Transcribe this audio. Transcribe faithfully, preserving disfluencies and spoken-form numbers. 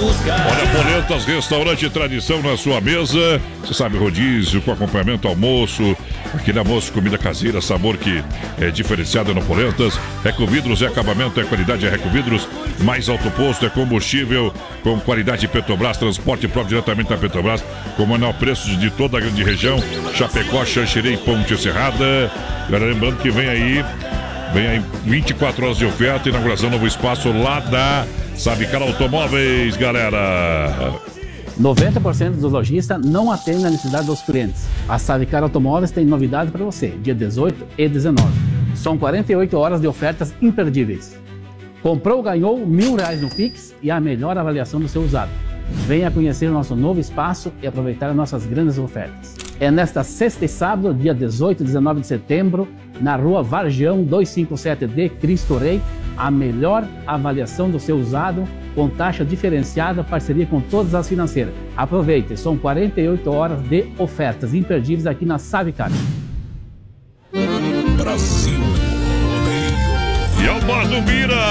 Olha, Polentas, restaurante tradição na sua mesa. Você sabe, rodízio com acompanhamento, almoço. Aquele almoço, comida caseira, sabor que é diferenciado no Polentas. Recovidros é acabamento, é qualidade, é Recovidros. Mais alto posto, é combustível com qualidade Petrobras, transporte próprio diretamente da Petrobras, com o menor preço de toda a grande região. Chapecó, Xanxerê e Ponte Serrada. Galera, lembrando que vem aí, vem aí vinte e quatro horas de oferta, inauguração novo espaço lá da Savicar Automóveis, galera. noventa por cento dos lojistas não atendem a necessidade dos clientes. A Savicar Automóveis tem novidade para você, dia dezoito e dezenove. São quarenta e oito horas de ofertas imperdíveis. Comprou, ganhou mil reais no Pix e a melhor avaliação do seu usado. Venha conhecer o nosso novo espaço e aproveitar as nossas grandes ofertas. É nesta sexta e sábado, dia dezoito e dezenove de setembro, na rua Vargião duzentos e cinquenta e sete D, Cristo Rei, a melhor avaliação do seu usado, com taxa diferenciada, parceria com todas as financeiras. Aproveite, são quarenta e oito horas de ofertas imperdíveis aqui na Savicar. Brasil. E ao Bar do Bira,